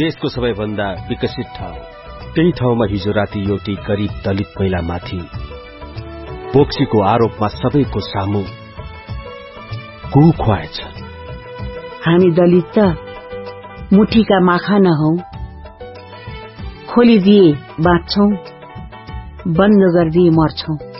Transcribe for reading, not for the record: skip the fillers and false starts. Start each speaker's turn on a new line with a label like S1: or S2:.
S1: देशको सबैभन्दा विकसित ठाउँ। त्यही ठाउँमा हिजो राति एउटी गरीब दलित महिलामाथि बोक्सीको आरोपमा सबैको सामु कु खुवाएछ।
S2: हामी दलित त मुठीका माखा नहौ। खोलिदिए बाँच्छौं, बन्द गरिदिए मर्छौं।